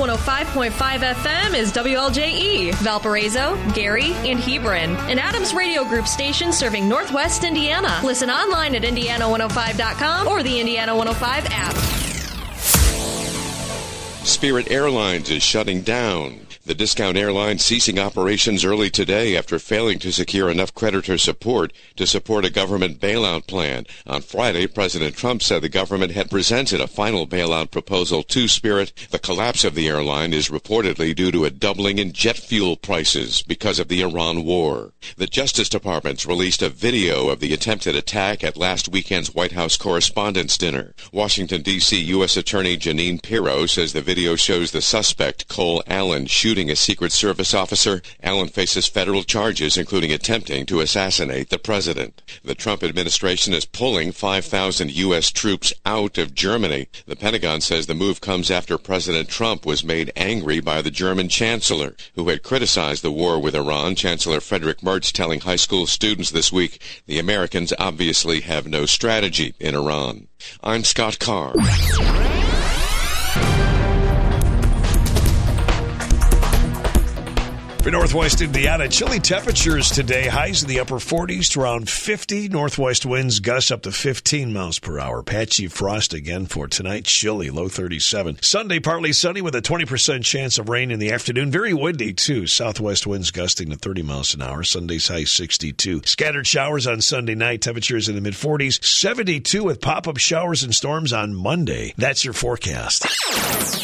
105.5 FM is WLJE, Valparaiso, Gary, and Hebron, an Adams Radio Group station serving Northwest Indiana. Listen online at Indiana105.com or the Indiana 105 app. Spirit Airlines is shutting down. The discount airline ceasing operations early today after failing to secure enough creditor support to support a government bailout plan. On Friday, President Trump said the government had presented a final bailout proposal to Spirit. The collapse of the airline is reportedly due to a doubling in jet fuel prices because of the Iran war. The Justice Department's released a video of the attempted attack at last weekend's White House Correspondents' Dinner. Washington, D.C. U.S. Attorney Jeanine Pirro says the video shows the suspect, Cole Allen, shooting a Secret Service officer. Allen faces federal charges, including attempting to assassinate the president. The Trump administration is pulling 5,000 U.S. troops out of Germany. The Pentagon says the move comes after President Trump was made angry by the German chancellor, who had criticized the war with Iran. Chancellor Friedrich Merz telling high school students this week the Americans obviously have no strategy in Iran. I'm Scott Carr. For Northwest Indiana, chilly temperatures today. Highs in the upper 40s to around 50. Northwest winds gusts up to 15 miles per hour. Patchy frost again for tonight. Chilly, low 37. Sunday, partly sunny with a 20% chance of rain in the afternoon. Very windy, too. Southwest winds gusting to 30 miles an hour. Sunday's high 62. Scattered showers on Sunday night. Temperatures in the mid-40s. 72 with pop-up showers and storms on Monday. That's your forecast.